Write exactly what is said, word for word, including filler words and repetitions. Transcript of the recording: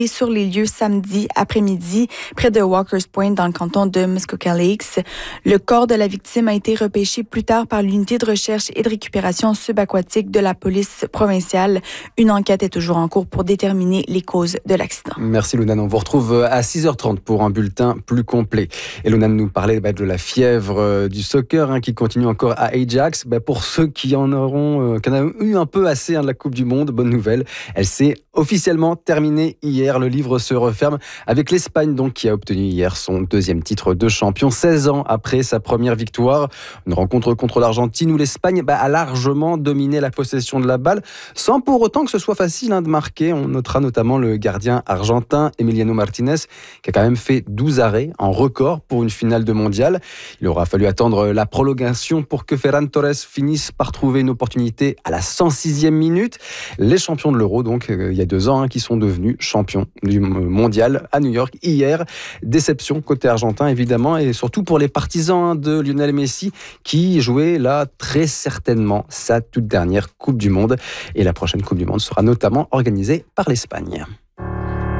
sur les lieux samedi après-midi près de Walker's Point dans le canton de Muskoka Lakes. Le corps de la victime a été repêché plus tard par l'unité de recherche et de récupération subaquatique de la police provinciale. Une enquête est toujours en cours pour déterminer les causes de l'accident. Merci Lounane, on vous retrouve à six heures trente pour un bulletin plus complet. Et Lounane nous parlait bah, de la fièvre du soccer hein, qui continue encore à Ajax. Bah, pour ceux qui en auront, euh, qui en ont eu un peu assez hein, de la Coupe du Monde, bonne nouvelle, elle s'est officiellement terminée hier. Le livre se referme avec l'Espagne donc qui a obtenu hier son deuxième titre de champion, seize ans après sa première victoire. Une rencontre contre l'Argentine où l'Espagne bah, a largement dominé la possession de la balle, sans pour autant que ce soit facile hein, de marquer. On notera notamment le gardien argentin Emiliano Martinez qui a quand même fait douze arrêts, en record pour une finale de mondial. Il aura fallu attendre la prolongation pour que Ferran Torres finisse par trouver une opportunité à la cent sixième minute. Les champions de l'Euro, donc euh, il y a deux ans, hein, qui sont devenus champions du mondial à New York hier. Déception côté argentin évidemment, et surtout pour les partisans hein, de Lionel Messi qui jouait là très certainement sa toute dernière Coupe du Monde. Et la prochaine Coupe du Monde sera notamment organisée par l'Espagne.